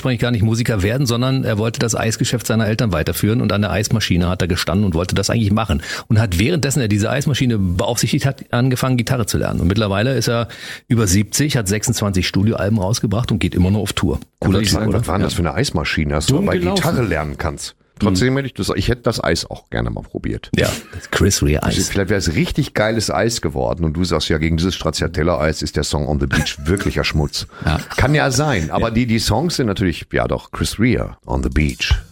ursprünglich gar nicht Musiker werden, sondern er wollte das Eisgeschäft seiner Eltern weiterführen und an der Eismaschine hat er gestanden und wollte das eigentlich machen. Und hat währenddessen er diese Eismaschine beaufsichtigt hat, angefangen Gitarre zu lernen. Und mittlerweile ist er über 70, hat 26 Studioalben rausgebracht und geht immer noch auf Tour. Cooler Typ, oder? Was war das für eine Eismaschine, dass du dabei Gitarre lernen kannst? Trotzdem hätte ich hätte das Eis auch gerne mal probiert. Ja, das Chris Rea Eis. Vielleicht wäre es richtig geiles Eis geworden und du sagst ja, gegen dieses Stracciatella-Eis ist der Song On the Beach wirklicher Schmutz. Ja. Kann ja sein, aber die Songs sind natürlich, ja doch, Chris Rea On the Beach.